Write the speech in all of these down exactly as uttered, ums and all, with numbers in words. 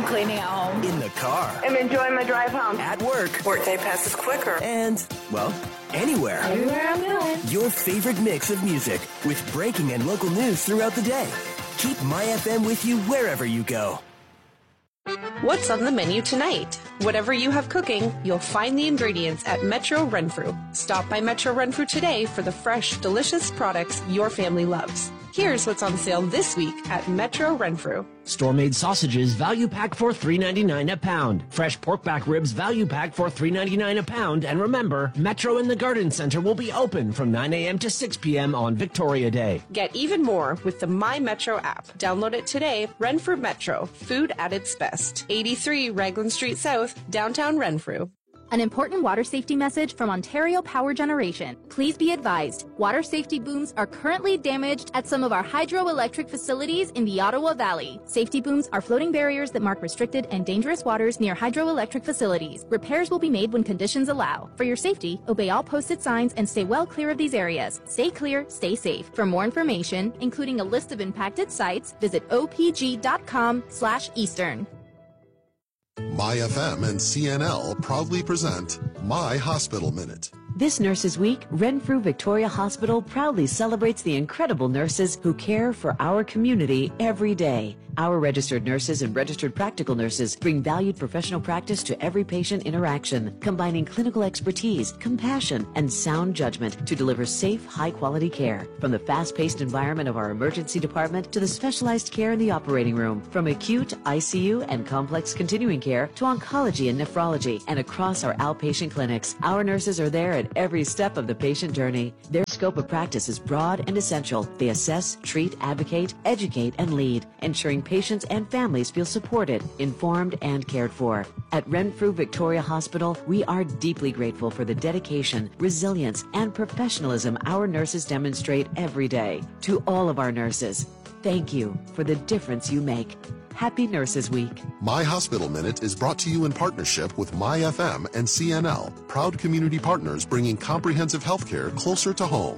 cleaning at home. In the car. I'm enjoying my drive home. At work. Workday passes quicker. And, well, anywhere. Everywhere I'm going. Your favorite mix of music with breaking and local news throughout the day. Keep MyFM with you wherever you go. What's on the menu tonight? Whatever you have cooking, you'll find the ingredients at Metro Renfrew. Stop by Metro Renfrew today for the fresh, delicious products your family loves. Here's what's on sale this week at Metro Renfrew. Store-made sausages value pack for three ninety-nine a pound. Fresh pork back ribs value pack for three ninety-nine a pound. And remember, Metro in the Garden Center will be open from nine a.m. to six p.m. on Victoria Day. Get even more with the My Metro app. Download it today. Renfrew Metro, food at its best. eighty-three Raglan Street South, downtown Renfrew. An important water safety message from Ontario Power Generation. Please be advised, water safety booms are currently damaged at some of our hydroelectric facilities in the Ottawa Valley. Safety booms are floating barriers that mark restricted and dangerous waters near hydroelectric facilities. Repairs will be made when conditions allow. For your safety, obey all posted signs and stay well clear of these areas. Stay clear, stay safe. For more information, including a list of impacted sites, visit opg.com slash eastern. MyFM and C N L proudly present My Hospital Minute. This Nurses Week, Renfrew Victoria Hospital proudly celebrates the incredible nurses who care for our community every day. Our registered nurses and registered practical nurses bring valued professional practice to every patient interaction, combining clinical expertise, compassion, and sound judgment to deliver safe, high-quality care. From the fast-paced environment of our emergency department to the specialized care in the operating room, from acute, I C U, and complex continuing care to oncology and nephrology, and across our outpatient clinics, our nurses are there at every step of the patient journey. Their scope of practice is broad and essential. They assess, treat, advocate, educate, and lead, ensuring patients and families feel supported, informed, and cared for. At Renfrew Victoria Hospital, we are deeply grateful for the dedication, resilience, and professionalism our nurses demonstrate every day. To all of our nurses, thank you for the difference you make. Happy Nurses Week. My Hospital Minute is brought to you in partnership with MyFM and C N L, proud community partners bringing comprehensive healthcare closer to home.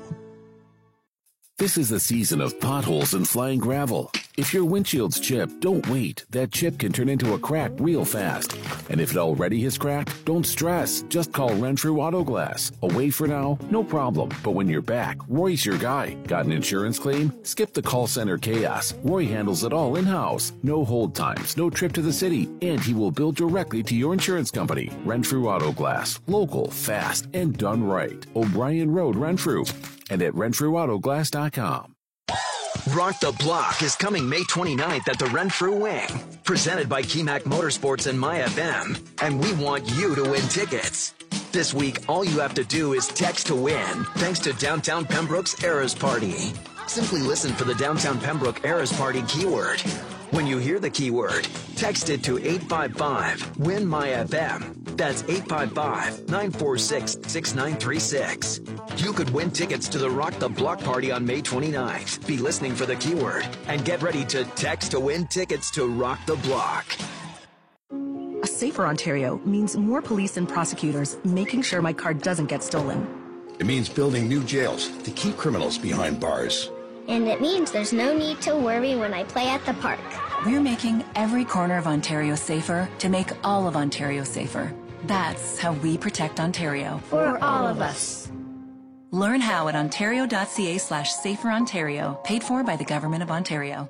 This is the season of potholes and flying gravel. If your windshield's chipped, don't wait. That chip can turn into a crack real fast. And if it already has cracked, don't stress. Just call Renfrew Auto Glass. Away for now? No problem. But when you're back, Roy's your guy. Got an insurance claim? Skip the call center chaos. Roy handles it all in-house. No hold times, no trip to the city, and he will bill directly to your insurance company. Renfrew Auto Glass. Local, fast, and done right. O'Brien Road, Renfrew. And at renfrew auto glass dot com. Rock the Block is coming May twenty-ninth at the Renfrew Wing, presented by Keymac Motorsports and MyFM, and we want you to win tickets. This week, all you have to do is text to win, thanks to Downtown Pembroke's Eras Party. Simply listen for the Downtown Pembroke Eras Party keyword. When you hear the keyword, text it to eight five five, win my F M. That's eight five five, nine four six, six nine three six. You could win tickets to the Rock the Block party on May twenty-ninth. Be listening for the keyword and get ready to text to win tickets to Rock the Block. A safer Ontario means more police and prosecutors making sure my car doesn't get stolen. It means building new jails to keep criminals behind bars. And it means there's no need to worry when I play at the park. We're making every corner of Ontario safer to make all of Ontario safer. That's how we protect Ontario. For all of us. Learn how at ontario.ca slash safer Ontario, paid for by the Government of Ontario.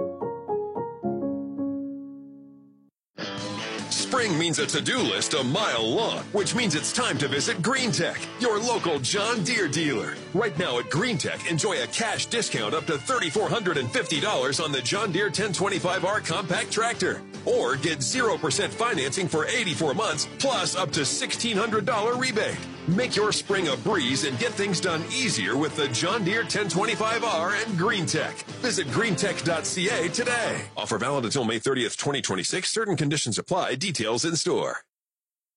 Spring means a to-do list a mile long, which means it's time to visit GreenTech, your local John Deere dealer. Right now at GreenTech, enjoy a cash discount up to three thousand four hundred fifty dollars on the John Deere ten twenty-five R compact tractor. Or get zero percent financing for eighty-four months, plus up to sixteen hundred dollars rebate. Make your spring a breeze and get things done easier with the John Deere ten twenty-five R and GreenTech. Visit greentech dot c a today. Offer valid until May thirtieth, twenty twenty-six. Certain conditions apply. Details in store.